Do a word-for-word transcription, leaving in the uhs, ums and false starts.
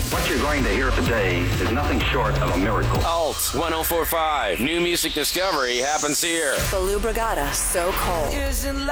What you're going to hear today is nothing short of a miracle. Alt one oh four point five. New music discovery happens here. Baloo Brigada, So Cold.